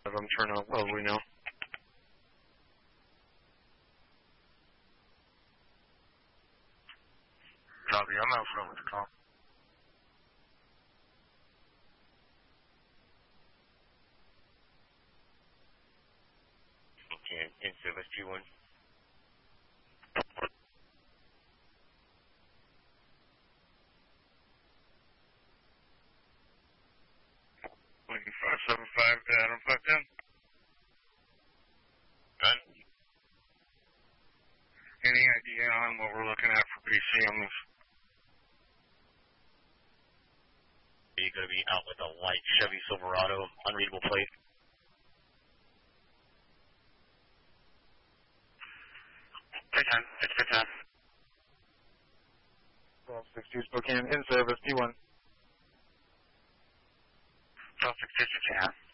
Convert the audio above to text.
I'm turning out lovely now. Copy, I'm out front with the call. Okay, in service G1. Lincoln 575 to Adam 510. Done. Any idea on what we're looking at for PC on this? Are you going to be out with a white Chevy Silverado, unreadable plate? Take time. Take your time. 1260 Spokane, in service, P1. 1260, yeah.